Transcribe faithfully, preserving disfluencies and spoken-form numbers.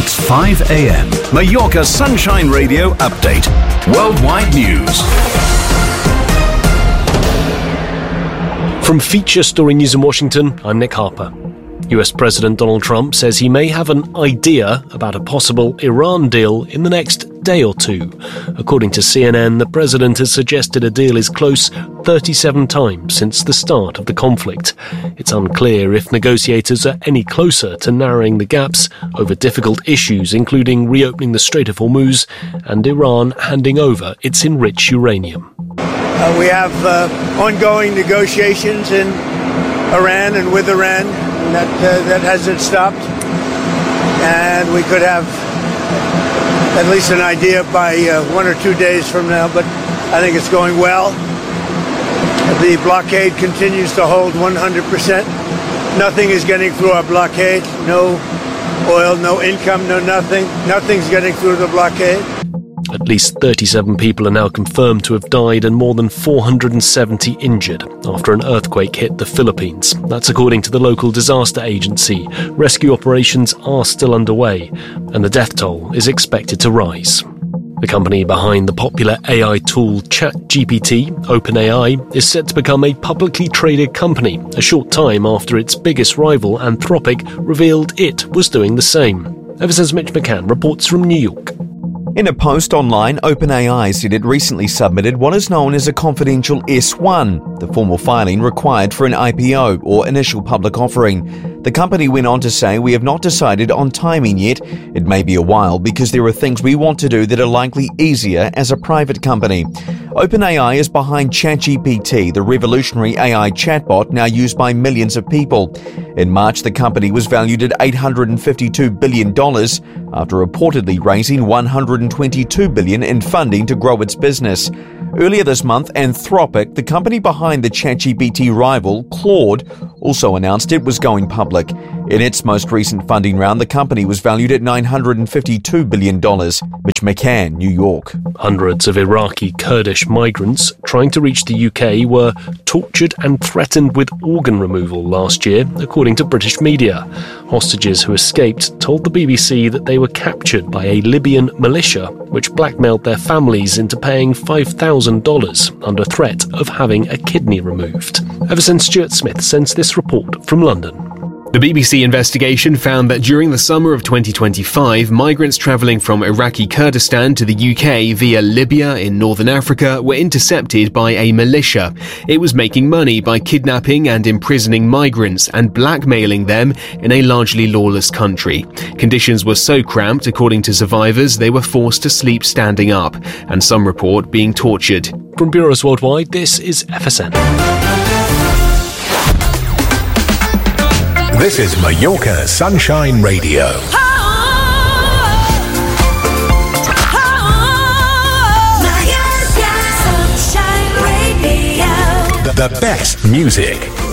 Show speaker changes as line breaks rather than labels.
It's five a.m. Mallorca Sunshine Radio Update. Worldwide news.
From Feature Story News in Washington, I'm Nick Harper. U S President Donald Trump says he may have an idea about a possible Iran deal in the next day or two. According to C N N, the president has suggested a deal is close thirty-seven times since the start of the conflict. It's unclear if negotiators are any closer to narrowing the gaps over difficult issues, including reopening the Strait of Hormuz and Iran handing over its enriched uranium.
Uh, we have uh, ongoing negotiations in Iran and with Iran. That uh, that hasn't stopped, and we could have at least an idea by uh, one or two days from now, but I think it's going well. The blockade continues to hold one hundred percent. Nothing is getting through our blockade. No oil, no income, no nothing. Nothing's getting through the blockade.
At least thirty-seven people are now confirmed to have died and more than four hundred seventy injured after an earthquake hit the Philippines. That's according to the local disaster agency. Rescue operations are still underway and the death toll is expected to rise. The company behind the popular A I tool ChatGPT, OpenAI, is set to become a publicly traded company a short time after its biggest rival, Anthropic, revealed it was doing the same. Everson's Mitch McCann reports from New York.
In a post online, OpenAI said it recently submitted what is known as a confidential S one, the formal filing required for an I P O or initial public offering. The company went on to say, "We have not decided on timing yet. It may be a while because there are things we want to do that are likely easier as a private company." OpenAI is behind ChatGPT, the revolutionary A I chatbot now used by millions of people. In March, the company was valued at eight hundred fifty-two billion dollars after reportedly raising one hundred twenty-two billion dollars in funding to grow its business. Earlier this month, Anthropic, the company behind the ChatGPT rival, Claude, also announced it was going public. In its most recent funding round, the company was valued at nine hundred fifty-two billion dollars. Mitch McCann, New York.
Hundreds of Iraqi Kurdish migrants trying to reach the U K were tortured and threatened with organ removal last year, according to British media. Hostages who escaped told the B B C that they were captured by a Libyan militia, which blackmailed their families into paying five thousand dollars under threat of having a kidney removed. Everson Stuart Smith sends this report from London.
The B B C investigation found that during the summer of twenty twenty-five, migrants travelling from Iraqi Kurdistan to the U K via Libya in northern Africa were intercepted by a militia. It was making money by kidnapping and imprisoning migrants and blackmailing them in a largely lawless country. Conditions were so cramped, according to survivors, they were forced to sleep standing up, and some report being tortured.
From Bureaus Worldwide, this is F S N.
This is Mallorca Sunshine Radio.
Oh, oh, Mallorca Sunshine Radio.
The, the best music.